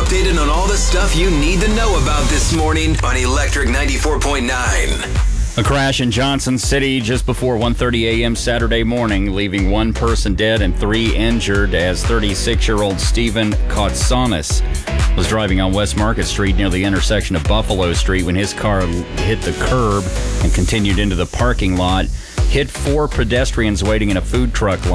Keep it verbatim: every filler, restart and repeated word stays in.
updated on all the stuff you need to know about this morning on Electric ninety-four point nine. A crash in Johnson City just before one thirty a.m. Saturday morning, leaving one person dead and three injured as thirty-six-year-old Stephen Kotsanis was driving on West Market Street near the intersection of Buffalo Street when his car hit the curb and continued into the parking lot, hit four pedestrians waiting in a food truck